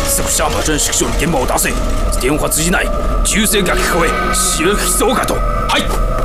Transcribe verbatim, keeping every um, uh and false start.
似乎シャーマージャン指揮所に現場を出せ。電話時内銃声が聞こえ襲撃そうかと。はい。